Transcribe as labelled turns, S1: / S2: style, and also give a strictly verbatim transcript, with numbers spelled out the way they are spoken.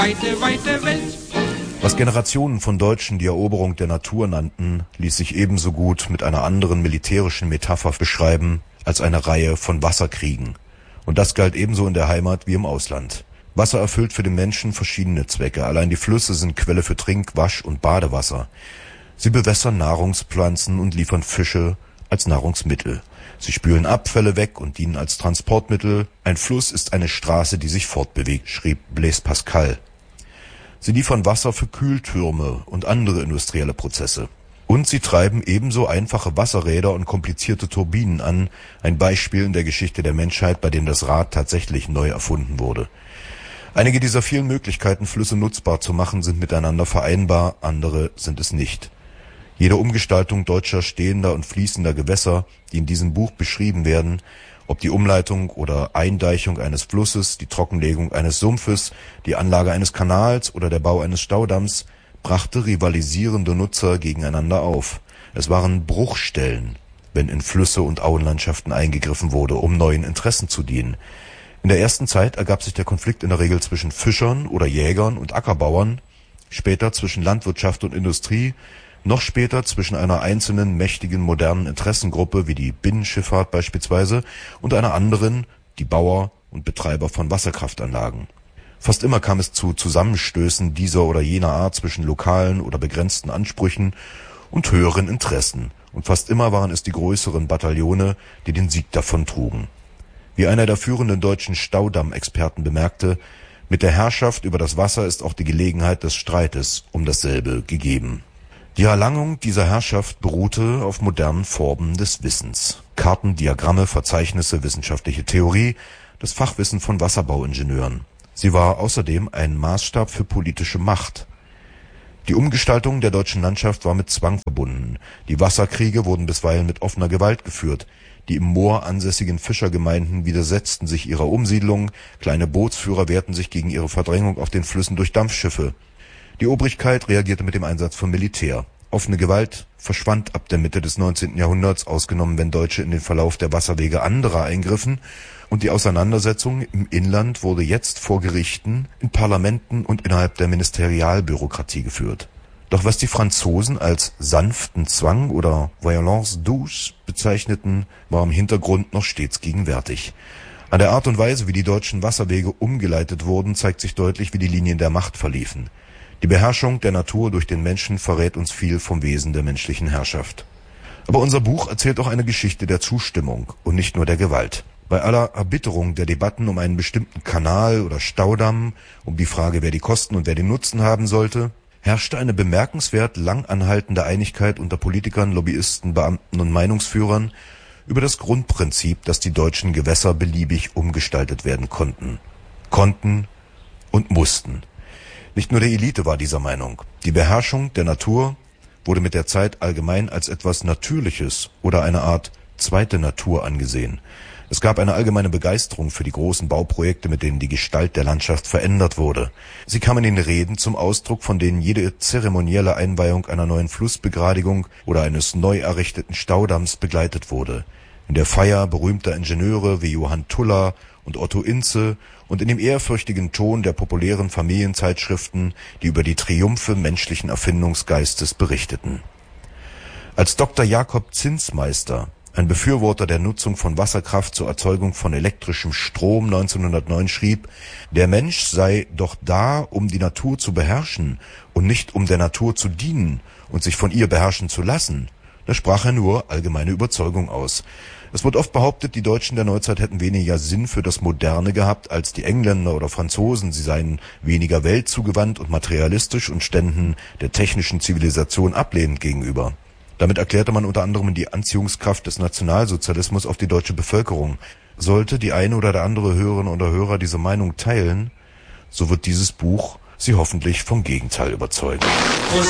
S1: Weite, weite Welt.
S2: Was Generationen von Deutschen die Eroberung der Natur nannten, ließ sich ebenso gut mit einer anderen militärischen Metapher beschreiben als eine Reihe von Wasserkriegen. Und das galt ebenso in der Heimat wie im Ausland. Wasser erfüllt für den Menschen verschiedene Zwecke. Allein die Flüsse sind Quelle für Trink-, Wasch- und Badewasser. Sie bewässern Nahrungspflanzen und liefern Fische als Nahrungsmittel. Sie spülen Abfälle weg und dienen als Transportmittel. Ein Fluss ist eine Straße, die sich fortbewegt, schrieb Blaise Pascal. Sie liefern Wasser für Kühltürme und andere industrielle Prozesse. Und sie treiben ebenso einfache Wasserräder und komplizierte Turbinen an, ein Beispiel in der Geschichte der Menschheit, bei dem das Rad tatsächlich neu erfunden wurde. Einige dieser vielen Möglichkeiten, Flüsse nutzbar zu machen, sind miteinander vereinbar, andere sind es nicht. Jede Umgestaltung deutscher stehender und fließender Gewässer, die in diesem Buch beschrieben werden, ob die Umleitung oder Eindeichung eines Flusses, die Trockenlegung eines Sumpfes, die Anlage eines Kanals oder der Bau eines Staudamms, brachte rivalisierende Nutzer gegeneinander auf. Es waren Bruchstellen, wenn in Flüsse und Auenlandschaften eingegriffen wurde, um neuen Interessen zu dienen. In der ersten Zeit ergab sich der Konflikt in der Regel zwischen Fischern oder Jägern und Ackerbauern, später zwischen Landwirtschaft und Industrie, noch später zwischen einer einzelnen mächtigen modernen Interessengruppe wie die Binnenschifffahrt beispielsweise und einer anderen, die Bauer und Betreiber von Wasserkraftanlagen. Fast immer kam es zu Zusammenstößen dieser oder jener Art zwischen lokalen oder begrenzten Ansprüchen und höheren Interessen, und fast immer waren es die größeren Bataillone, die den Sieg davontrugen. Wie einer der führenden deutschen Staudammexperten bemerkte, mit der Herrschaft über das Wasser ist auch die Gelegenheit des Streites um dasselbe gegeben. Die Erlangung dieser Herrschaft beruhte auf modernen Formen des Wissens. Karten, Diagramme, Verzeichnisse, wissenschaftliche Theorie, das Fachwissen von Wasserbauingenieuren. Sie war außerdem ein Maßstab für politische Macht. Die Umgestaltung der deutschen Landschaft war mit Zwang verbunden. Die Wasserkriege wurden bisweilen mit offener Gewalt geführt. Die im Moor ansässigen Fischergemeinden widersetzten sich ihrer Umsiedlung. Kleine Bootsführer wehrten sich gegen ihre Verdrängung auf den Flüssen durch Dampfschiffe. Die Obrigkeit reagierte mit dem Einsatz von Militär. Offene Gewalt verschwand ab der Mitte des neunzehnten Jahrhunderts, ausgenommen wenn Deutsche in den Verlauf der Wasserwege anderer eingriffen, und die Auseinandersetzung im Inland wurde jetzt vor Gerichten, in Parlamenten und innerhalb der Ministerialbürokratie geführt. Doch was die Franzosen als sanften Zwang oder Violence douce bezeichneten, war im Hintergrund noch stets gegenwärtig. An der Art und Weise, wie die deutschen Wasserwege umgeleitet wurden, zeigt sich deutlich, wie die Linien der Macht verliefen. Die Beherrschung der Natur durch den Menschen verrät uns viel vom Wesen der menschlichen Herrschaft. Aber unser Buch erzählt auch eine Geschichte der Zustimmung und nicht nur der Gewalt. Bei aller Erbitterung der Debatten um einen bestimmten Kanal oder Staudamm, um die Frage, wer die Kosten und wer den Nutzen haben sollte, herrschte eine bemerkenswert lang anhaltende Einigkeit unter Politikern, Lobbyisten, Beamten und Meinungsführern über das Grundprinzip, dass die deutschen Gewässer beliebig umgestaltet werden konnten. Konnten und mussten. Nicht nur der Elite war dieser Meinung. Die Beherrschung der Natur wurde mit der Zeit allgemein als etwas Natürliches oder eine Art zweite Natur angesehen. Es gab eine allgemeine Begeisterung für die großen Bauprojekte, mit denen die Gestalt der Landschaft verändert wurde. Sie kamen in den Reden zum Ausdruck, von denen jede zeremonielle Einweihung einer neuen Flussbegradigung oder eines neu errichteten Staudamms begleitet wurde. In der Feier berühmter Ingenieure wie Johann Tuller und Otto Inze und in dem ehrfürchtigen Ton der populären Familienzeitschriften, die über die Triumphe menschlichen Erfindungsgeistes berichteten. Als Doktor Jakob Zinsmeister, ein Befürworter der Nutzung von Wasserkraft zur Erzeugung von elektrischem Strom, neunzehnhundertneun schrieb, der Mensch sei doch da, um die Natur zu beherrschen und nicht um der Natur zu dienen und sich von ihr beherrschen zu lassen, da sprach er nur allgemeine Überzeugung aus. Es wird oft behauptet, die Deutschen der Neuzeit hätten weniger Sinn für das Moderne gehabt als die Engländer oder Franzosen. Sie seien weniger weltzugewandt und materialistisch und ständen der technischen Zivilisation ablehnend gegenüber. Damit erklärte man unter anderem die Anziehungskraft des Nationalsozialismus auf die deutsche Bevölkerung. Sollte die eine oder der andere Hörerin oder Hörer diese Meinung teilen, so wird dieses Buch Sie hoffentlich vom Gegenteil überzeugen.